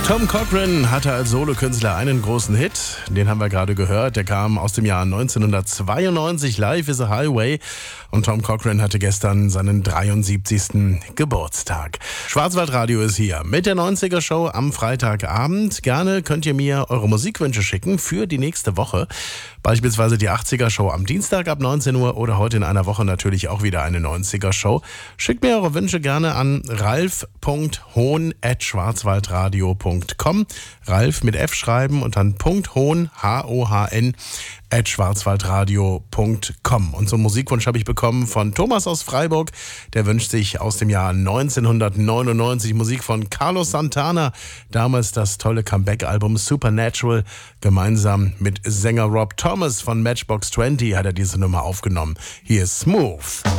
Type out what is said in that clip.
Tom Cochrane hatte als Solokünstler einen großen Hit, den haben wir gerade gehört, der kam aus dem Jahr 1992, Life is a Highway, und Tom Cochrane hatte gestern seinen 73. Geburtstag. Schwarzwaldradio ist hier mit der 90er Show am Freitagabend. Gerne könnt ihr mir eure Musikwünsche schicken für die nächste Woche, beispielsweise die 80er Show am Dienstag ab 19 Uhr oder heute in einer Woche natürlich auch wieder eine 90er Show. Schickt mir eure Wünsche gerne an ralf.hohn@schwarzwaldradio.com. Ralf mit F schreiben und dann .hohn, Hohn, @schwarzwaldradio.com. Und so einen Musikwunsch habe ich bekommen von Thomas aus Freiburg. Der wünscht sich aus dem Jahr 1999 Musik von Carlos Santana. Damals das tolle Comeback-Album Supernatural. Gemeinsam mit Sänger Rob Thomas von Matchbox 20 hat er diese Nummer aufgenommen. Hier ist Smooth.